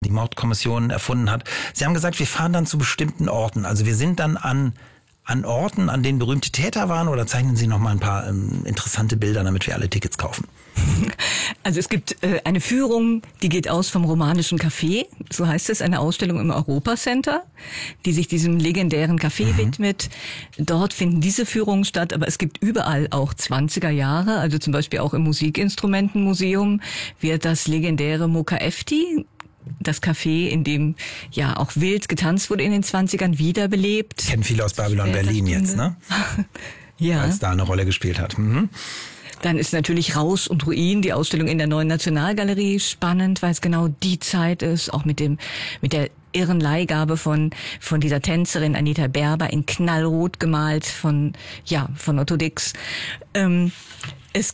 die Mordkommission erfunden hat. Sie haben gesagt, wir fahren dann zu bestimmten Orten. Also wir sind dann an Orten, an denen berühmte Täter waren, oder zeichnen Sie noch mal ein paar interessante Bilder, damit wir alle Tickets kaufen? Also es gibt eine Führung, die geht aus vom Romanischen Café, so heißt es, eine Ausstellung im Europacenter, die sich diesem legendären Café widmet. Dort finden diese Führungen statt, aber es gibt überall auch 20er Jahre, also zum Beispiel auch im Musikinstrumentenmuseum wird das legendäre Mokaefti, das Café, in dem ja auch wild getanzt wurde in den 20ern, wiederbelebt. Kennen viele aus Babylon Berlin jetzt, ne? Ja. Weil es da eine Rolle gespielt hat. Mhm. Dann ist natürlich Rausch und Ruin, die Ausstellung in der Neuen Nationalgalerie, spannend, weil es genau die Zeit ist, auch mit der irren Leihgabe von dieser Tänzerin Anita Berber in Knallrot gemalt von Otto Dix. Es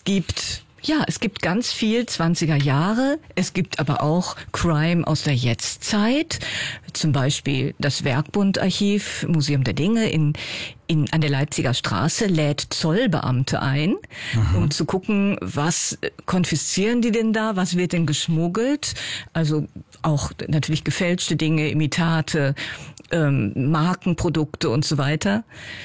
gibt ganz viel 20er Jahre. Es gibt aber auch Crime aus der Jetztzeit. Zum Beispiel das Werkbund-Archiv, Museum der Dinge an der Leipziger Straße lädt Zollbeamte ein, um zu gucken, was konfiszieren die denn da, was wird denn geschmuggelt. Also auch natürlich gefälschte Dinge, Imitate, Markenprodukte und so weiter.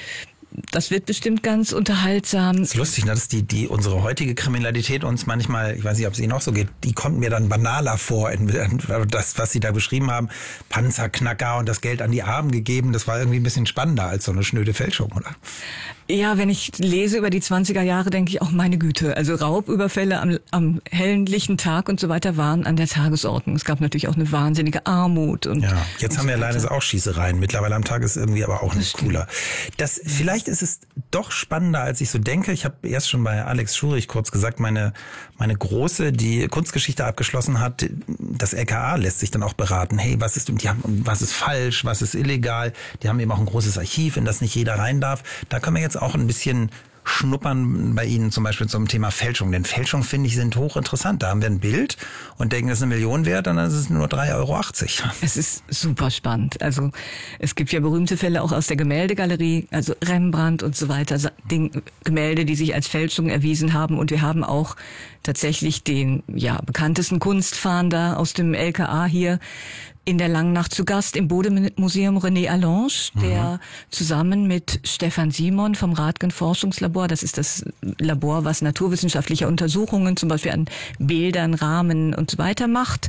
Das wird bestimmt ganz unterhaltsam. Das ist lustig, ne? Dass die unsere heutige Kriminalität uns manchmal, ich weiß nicht, ob es Ihnen auch so geht, die kommt mir dann banaler vor. Das, was Sie da beschrieben haben, Panzerknacker und das Geld an die Armen gegeben, das war irgendwie ein bisschen spannender als so eine schnöde Fälschung, oder? Ja, wenn ich lese über die 20er Jahre, denke ich auch, meine Güte, also Raubüberfälle am hellen, lichten Tag und so weiter waren an der Tagesordnung. Es gab natürlich auch eine wahnsinnige Armut. Ja, jetzt haben wir leider auch Schießereien. Mittlerweile am Tag ist irgendwie aber auch nicht cooler. Vielleicht ist es doch spannender, als ich so denke. Ich habe erst schon bei Alex Schurich kurz gesagt, meine Große, die Kunstgeschichte abgeschlossen hat, das LKA lässt sich dann auch beraten. Hey, was ist falsch, was ist illegal? Die haben eben auch ein großes Archiv, in das nicht jeder rein darf. Da können wir jetzt auch ein bisschen schnuppern bei Ihnen zum Beispiel zum Thema Fälschung. Denn Fälschung, finde ich, sind hochinteressant. Da haben wir ein Bild und denken, das ist 1 Million wert, und dann ist es nur 3,80 €. Es ist super spannend. Also es gibt ja berühmte Fälle auch aus der Gemäldegalerie, also Rembrandt und so weiter, Gemälde, die sich als Fälschung erwiesen haben. Und wir haben auch tatsächlich den bekanntesten Kunstfahnder aus dem LKA hier in der Langen Nacht zu Gast im Bode-Museum René Allange, der zusammen mit Stefan Simon vom Radgen Forschungslabor, das ist das Labor, was naturwissenschaftliche Untersuchungen zum Beispiel an Bildern, Rahmen und so weiter macht,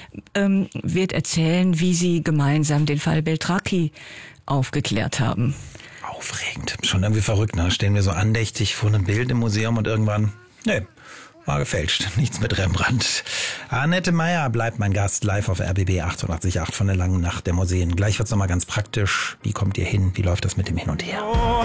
wird erzählen, wie sie gemeinsam den Fall Beltracchi aufgeklärt haben. Aufregend, schon irgendwie verrückt, ne? Stehen wir so andächtig vor einem Bild im Museum und irgendwann, war gefälscht. Nichts mit Rembrandt. Annette Meyer bleibt mein Gast live auf RBB 88.8 von der Langen Nacht der Museen. Gleich wird's nochmal ganz praktisch. Wie kommt ihr hin? Wie läuft das mit dem Hin und Her?